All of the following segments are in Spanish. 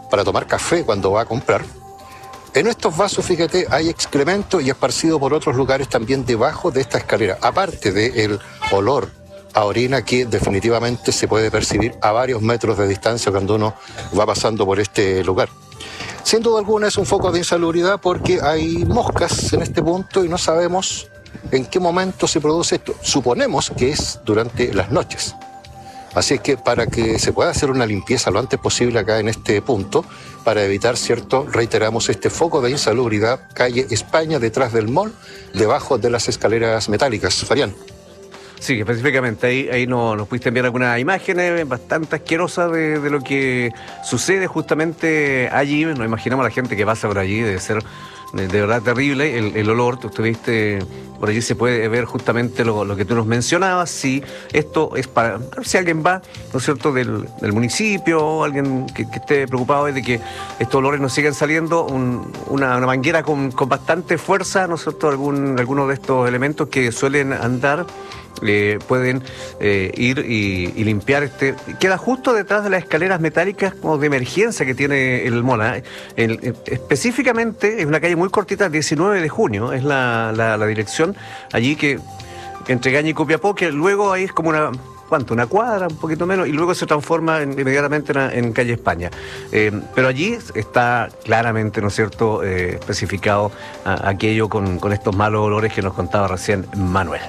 para tomar café cuando va a comprar, en estos vasos, fíjate, hay excremento y esparcido por otros lugares también debajo de esta escalera, aparte del olor a orina que definitivamente se puede percibir a varios metros de distancia cuando uno va pasando por este lugar. Sin duda alguna es un foco de insalubridad porque hay moscas en este punto y no sabemos en qué momento se produce esto. Suponemos que es durante las noches. Así es que para que se pueda hacer una limpieza lo antes posible acá en este punto, para evitar, ¿cierto?, reiteramos, este foco de insalubridad, calle España, detrás del mall, debajo de las escaleras metálicas. Fabián. Sí, específicamente, ahí nos pudiste enviar algunas imágenes bastante asquerosas de lo que sucede justamente allí. Nos imaginamos a la gente que pasa por allí, debe ser de verdad terrible el olor. Tú estuviste por allí, se puede ver justamente lo que tú nos mencionabas. Si esto es para, si alguien va, ¿no es cierto?, del municipio, o alguien que esté preocupado de que estos olores nos sigan saliendo, una manguera con bastante fuerza, ¿no es cierto?, algunos de estos elementos que suelen andar, pueden ir y limpiar queda justo detrás de las escaleras metálicas como de emergencia que tiene el Mola. Específicamente es una calle muy cortita, 19 de junio es la dirección allí, que entre Gaña y Copiapó, que luego ahí es como una cuadra, un poquito menos, y luego se transforma inmediatamente en calle España. Pero allí está claramente, ¿no es cierto?, especificado aquello con estos malos olores que nos contaba recién Manuel.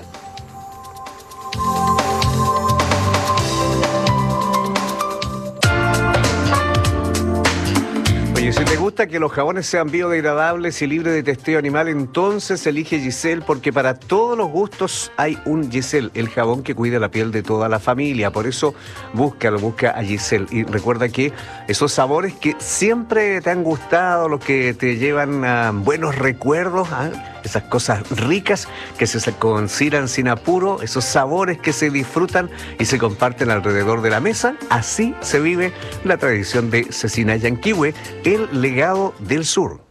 Oye, si te gusta que los jabones sean biodegradables y libres de testeo animal, entonces elige Giselle, porque para todos los gustos hay un Giselle, el jabón que cuida la piel de toda la familia. Por eso busca a Giselle. Y recuerda que esos sabores que siempre te han gustado, los que te llevan a buenos recuerdos, esas cosas ricas que se cocinan sin apuro, esos sabores que se disfrutan y se comparten alrededor de la mesa, así se vive la tradición de Cecina Yanquihue, el legado del sur.